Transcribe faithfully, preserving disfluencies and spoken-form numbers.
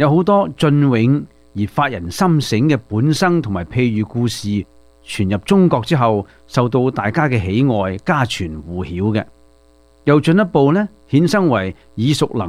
有好多雋永而發人心醒嘅本生同埋譬喻故事傳入中國之後，受到大家嘅喜愛，家傳戶曉嘅，又進一步呢衍生為耳熟能